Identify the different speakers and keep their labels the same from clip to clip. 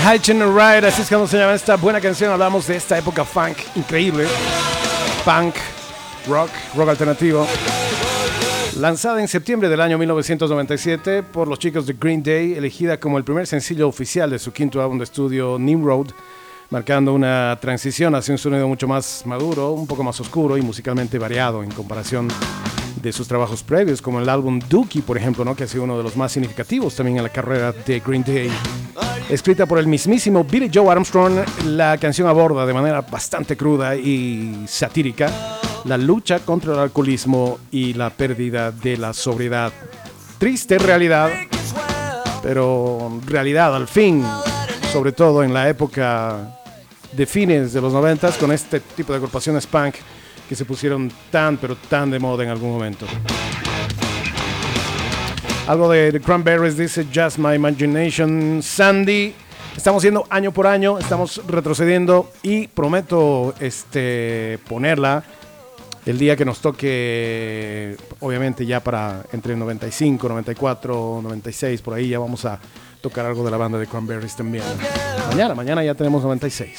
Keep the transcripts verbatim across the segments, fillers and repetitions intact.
Speaker 1: Hitchin' a Ride, así es como se llama esta buena canción. Hablamos de esta época funk increíble. Punk, rock, rock alternativo. Lanzada en septiembre del año mil novecientos noventa y siete por los chicos de Green Day, elegida como el primer sencillo oficial de su quinto álbum de estudio Nimrod, marcando una transición hacia un sonido mucho más maduro, un poco más oscuro y musicalmente variado en comparación de sus trabajos previos, como el álbum Dookie, por ejemplo, ¿no? Que ha sido uno de los más significativos también en la carrera de Green Day. Escrita por el mismísimo Billy Joe Armstrong, la canción aborda de manera bastante cruda y satírica la lucha contra el alcoholismo y la pérdida de la sobriedad. Triste realidad, pero realidad al fin, sobre todo en la época de fines de los noventas, con este tipo de agrupaciones punk que se pusieron tan, pero tan de moda en algún momento. Algo de The Cranberries dice Just My Imagination. Sandy, estamos yendo año por año, estamos retrocediendo y prometo este, ponerla el día que nos toque, obviamente ya para entre noventa y cinco, noventa y cuatro, noventa y seis, por ahí ya vamos a tocar algo de la banda de Cranberries también. Mañana, mañana ya tenemos noventa y seis.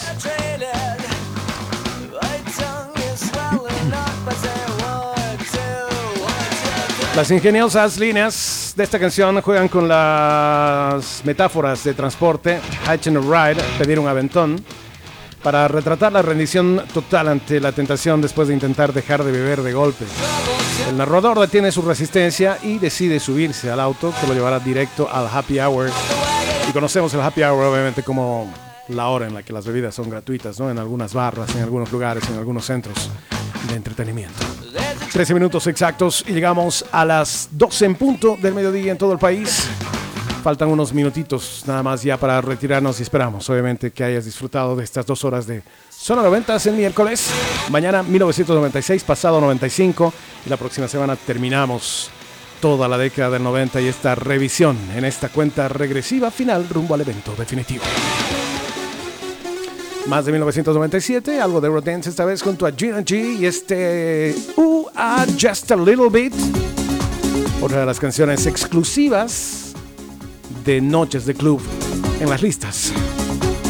Speaker 1: Las ingeniosas líneas de esta canción juegan con las metáforas de transporte. Hitchin' a Ride, pedir un aventón, para retratar la rendición total ante la tentación después de intentar dejar de beber de golpe. El narrador detiene su resistencia y decide subirse al auto que lo llevará directo al happy hour. Y conocemos el happy hour obviamente como la hora en la que las bebidas son gratuitas, ¿no? En algunas barras, en algunos lugares, en algunos centros de entretenimiento. trece minutos exactos y llegamos a las doce en punto del mediodía en todo el país. Faltan unos minutitos nada más ya para retirarnos y esperamos obviamente que hayas disfrutado de estas dos horas de Zona noventas el miércoles. Mañana mil novecientos noventa y seis, pasado noventa y cinco y la próxima semana terminamos toda la década del noventa y esta revisión en esta cuenta regresiva final rumbo al evento definitivo. Más de mil novecientos noventa y siete, algo de Eurodance esta vez junto a Gina G y este Uh Ah Just a Little Bit, otra de las canciones exclusivas de Noches de Club en las listas.